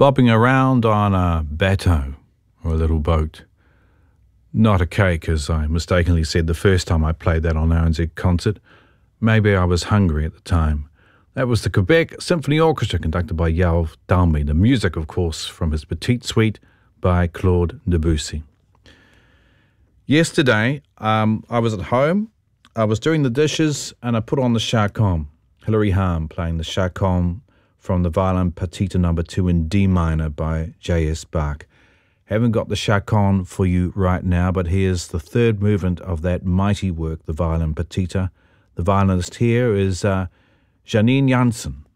bobbing around on a bateau or a little boat. Not a cake, as I mistakenly said the first time I played that on RNZ Concert. Maybe I was hungry at the time. That was the Quebec Symphony Orchestra conducted by Yalv Dalmy. The music, of course, from his Petite Suite by Claude Debussy. Yesterday, I was at home. I was doing the dishes and I put on the Chaconne. Hilary Hahn playing the Chaconne from the Violin Partita No. 2 in D minor by J.S. Bach. Haven't got the Chaconne for you right now, but here's the third movement of that mighty work, the Violin Partita. The violinist here is Janine Jansen.